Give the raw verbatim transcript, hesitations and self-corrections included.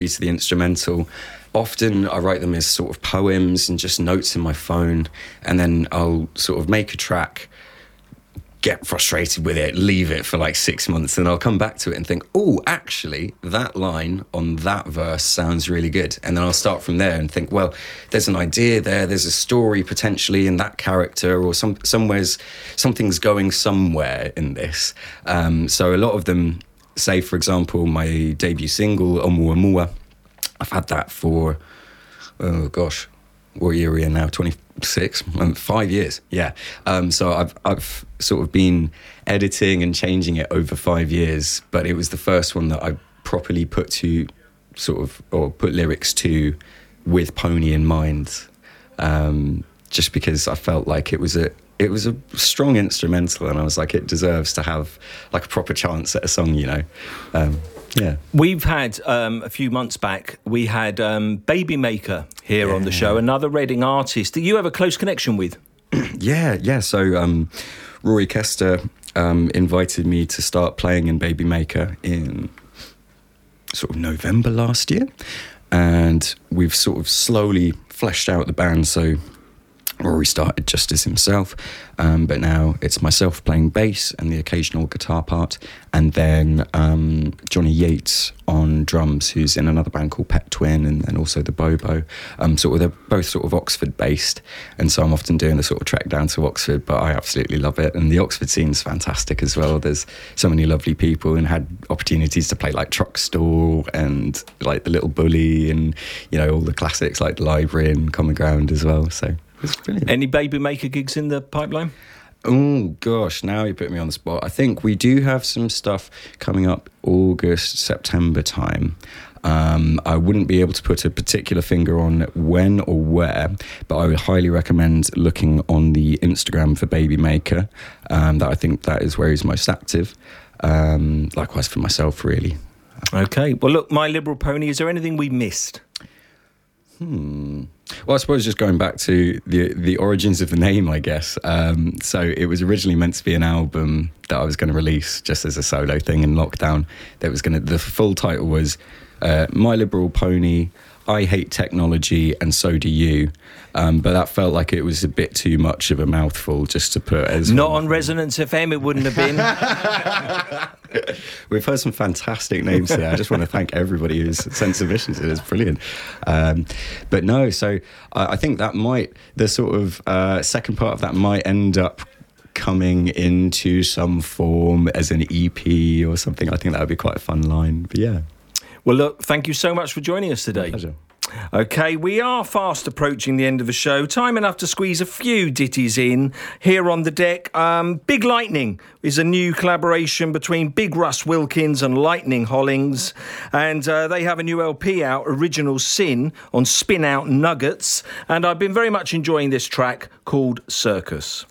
to the instrumental. Often I write them as sort of poems and just notes in my phone, and then I'll sort of make a track, get frustrated with it, leave it for like six months, and I'll come back to it and think, oh, actually, that line on that verse sounds really good. And then I'll start from there and think, well, there's an idea there, there's a story potentially in that character, or some somewhere's something's going somewhere in this. Um, so a lot of them, say, for example, my debut single, Oumuamua, I've had that for, oh gosh, what year are we in now? twenty-six? Um, five years, yeah. Um, so I've I've sort of been editing and changing it over five years, but it was the first one that I properly put to sort of, or put lyrics to with Pony in mind, um, just because I felt like it was a it was a strong instrumental, and I was like, it deserves to have like a proper chance at a song, you know. Um, Yeah, we've had um, a few months back. We had um, Baby Maker here yeah. on the show, another Reading artist that you have a close connection with. yeah, yeah. So um, Rory Kester um, invited me to start playing in Baby Maker in sort of November last year, and we've sort of slowly fleshed out the band. So Rory started just as himself, um, but now it's myself playing bass and the occasional guitar part, and then um, Johnny Yates on drums, who's in another band called Pet Twin, and, and also the Bobo. Um, sort of they're both sort of Oxford based, and so I'm often doing a sort of trek down to Oxford, but I absolutely love it, and the Oxford scene's fantastic as well. There's so many lovely people, and had opportunities to play like Truck Stall and like the Little Bully, and you know, all the classics like the Library and Common Ground as well. So it's brilliant. Any Baby Maker gigs in the pipeline? Oh, gosh, now you put me on the spot. I think we do have some stuff coming up August, September time. Um, I wouldn't be able to put a particular finger on when or where, but I would highly recommend looking on the Instagram for Baby Maker. Um, that I think that is where he's most active. Um, likewise for myself, really. Okay. Well, look, My Liberal Pony, is there anything we missed? Hmm. Well, I suppose just going back to the the origins of the name, I guess. Um, so it was originally meant to be an album that I was going to release just as a solo thing in lockdown. That was going to. The full title was uh, My Liberal Pony, I Hate Technology, and So Do You. Um, but that felt like it was a bit too much of a mouthful just to put as... Not on Resonance F M, it wouldn't have been. We've heard some fantastic names there. I just want to thank everybody who's sent submissions. It is brilliant. Um, but no, so I, I think that might... The sort of uh, second part of that might end up coming into some form as an E P or something. I think that would be quite a fun line. But yeah. Well, look, thank you so much for joining us today. My pleasure. OK, we are fast approaching the end of the show. Time enough to squeeze a few ditties in here on the deck. Um, Big Lightning is a new collaboration between Big Russ Wilkins and Lightning Hollings. And uh, they have a new L P out, Original Sin, on Spin Out Nuggets. And I've been very much enjoying this track called Circus.